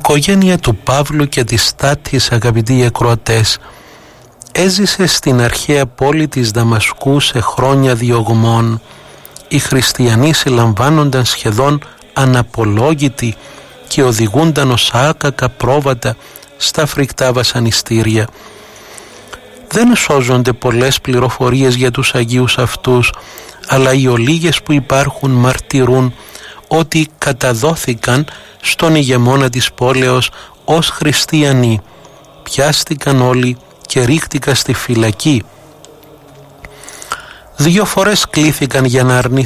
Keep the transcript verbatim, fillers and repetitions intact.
οικογένεια του Παύλου και της Στάτης, αγαπητοί ακροατές, έζησε στην αρχαία πόλη της Δαμασκού σε χρόνια διωγμών. Οι χριστιανοί συλλαμβάνονταν σχεδόν αναπολόγητοι και οδηγούνταν ως άκακα πρόβατα στα φρικτά βασανιστήρια. Δεν σώζονται πολλές πληροφορίες για τους Αγίους αυτούς, αλλά οι ολίγες που υπάρχουν μαρτυρούν ότι καταδόθηκαν στον ηγεμόνα της πόλεως ως χριστιανοί. Πιάστηκαν όλοι και ρίχτηκαν στη φυλακή. Δύο φορές κλήθηκαν για να αρνηθούν